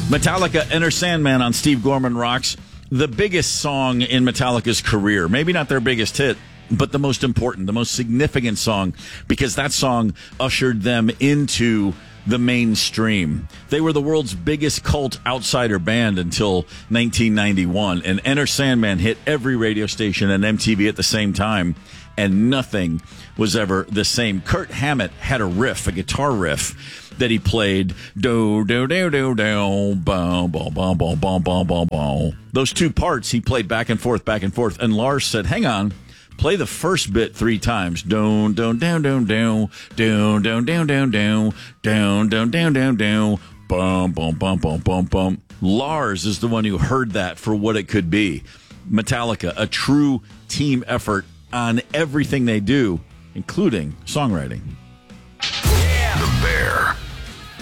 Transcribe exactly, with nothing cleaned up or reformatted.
Metallica, Enter Sandman on Steve Gorman Rocks. The biggest song in Metallica's career. Maybe not their biggest hit, but the most important, the most significant song, because that song ushered them into the mainstream. They were the world's biggest cult outsider band until nineteen ninety-one, and Enter Sandman hit every radio station and M T V at the same time, and nothing was ever the same. Kirk Hammett had a riff, a guitar riff, that he played, do, do, do, do, do, bow, bow, bow, bow, bow, bow, bow, bow. Those two parts he played back and forth, back and forth, and Lars said, hang on, play the first bit three times. Down, down, down, down, down, down, down, down, down, down, down, down, down, down, down, bum, bum, bum, bum, bum, bum. Lars is the one who heard that for what it could be. Metallica, a true team effort on everything they do, including songwriting.